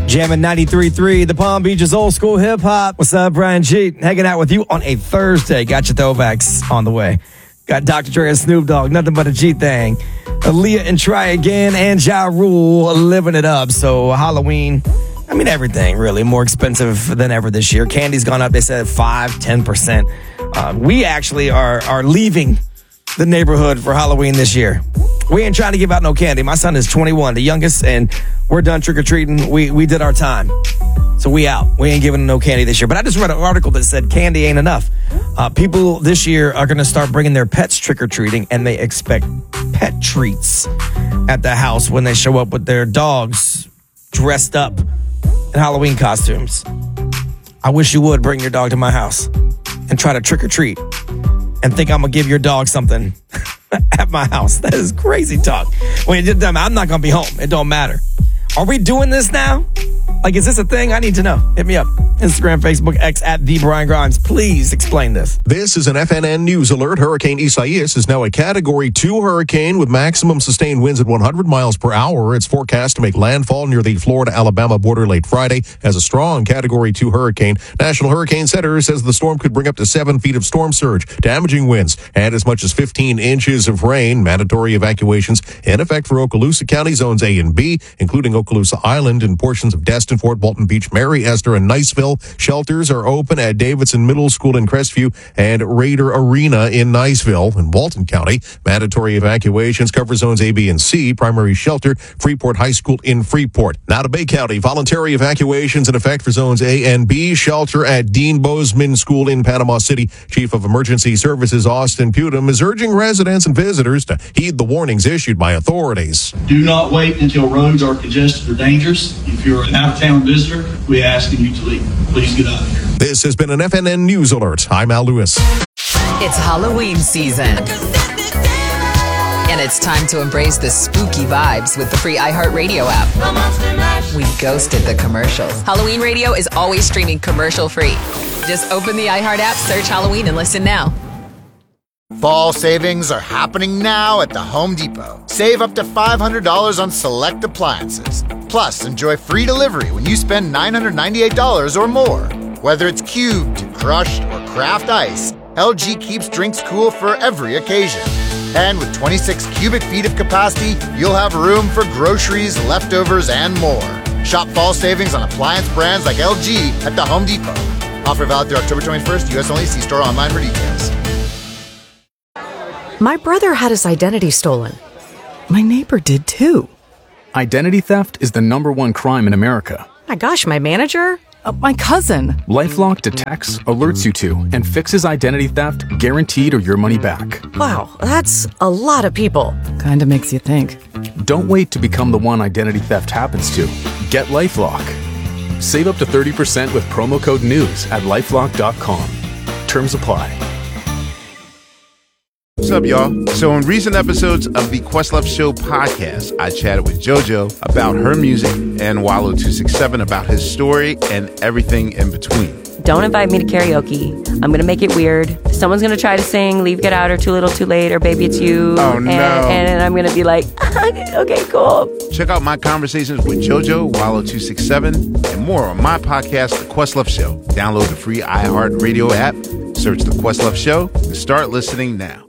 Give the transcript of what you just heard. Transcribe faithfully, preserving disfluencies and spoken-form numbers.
Jamming ninety-three point three, the Palm Beaches old school hip hop. What's up, Brian G? Hanging out with you on a Thursday. Got your throwbacks on the way. Got Doctor Dre and Snoop Dogg, nothing but a G thing. Aaliyah and Try Again and Ja Rule living it up. So Halloween, I mean everything really more expensive than ever this year. Candy's gone up, they said five, ten percent. Uh, we actually are are leaving the neighborhood for Halloween this year. We ain't trying to give out no candy. My son is twenty-one, the youngest, and we're done trick-or-treating. We we did our time. So we out. We ain't giving no candy this year. But I just read an article that said candy ain't enough. Uh, people this year are going to start bringing their pets trick-or-treating, and they expect pet treats at the house when they show up with their dogs dressed up in Halloween costumes. I wish you would bring your dog to my house and try to trick-or-treat and think I'm going to give your dog something at my house. That is crazy talk. When you did, I'm not going to be home. It don't matter. Are we doing this now? Like, is this a thing? I need to know. Hit me up. Instagram, Facebook, X, at The Brian Grimes. Please explain this. This is an F N N News alert. Hurricane Isaias is now a Category two hurricane with maximum sustained winds at one hundred miles per hour. It's forecast to make landfall near the Florida-Alabama border late Friday as a strong Category two hurricane. National Hurricane Center says the storm could bring up to seven feet of storm surge, damaging winds, and as much as fifteen inches of rain. Mandatory evacuations in effect for Okaloosa County Zones A and B, including Okaloosa Island and portions of Destin, Fort Walton Beach, Mary Esther, and Niceville. Shelters are open at Davidson Middle School in Crestview and Raider Arena in Niceville. In Walton County, mandatory evacuations cover zones A, B, and C. Primary shelter, Freeport High School in Freeport. Now to Bay County, voluntary evacuations in effect for zones A and B. Shelter at Dean Bozeman School in Panama City. Chief of Emergency Services Austin Putum is urging residents and visitors to heed the warnings issued by authorities. Do not wait until roads are congested or dangerous. If you're an out-of-town visitor, we're asking you to leave. Please get out of here. This has been an F N N News Alert. I'm Al Lewis. It's Halloween season. And it's time to embrace the spooky vibes with the free iHeartRadio app. We ghosted the commercials. Halloween Radio is always streaming commercial free. Just open the iHeart app, search Halloween, and listen now. Fall savings are happening now at the Home Depot. Save up to five hundred dollars on select appliances. Plus, enjoy free delivery when you spend nine hundred ninety-eight dollars or more. Whether it's cubed, crushed, or craft ice, L G keeps drinks cool for every occasion. And with twenty-six cubic feet of capacity, you'll have room for groceries, leftovers, and more. Shop fall savings on appliance brands like L G at the Home Depot. Offer valid through October twenty-first, U S only. See store online for details. My brother had his identity stolen. My neighbor did too. Identity theft is the number one crime in America. My gosh, my manager? Uh, my cousin. LifeLock detects, alerts you to, and fixes identity theft guaranteed or your money back. Wow, that's a lot of people. Kinda makes you think. Don't wait to become the one identity theft happens to. Get LifeLock. Save up to thirty percent with promo code NEWS at lifelock dot com. Terms apply. What's up, y'all? So in recent episodes of the Questlove Show podcast, I chatted with JoJo about her music and Wallow two sixty-seven about his story and everything in between. Don't invite me to karaoke. I'm going to make it weird. Someone's going to try to sing Leave, Get Out, or Too Little, Too Late, or Baby It's You. Oh, no. And, and I'm going to be like, okay, cool. Check out my conversations with JoJo, Wallow two sixty-seven, and more on my podcast, The Questlove Show. Download the free iHeartRadio app, search The Questlove Show, and start listening now.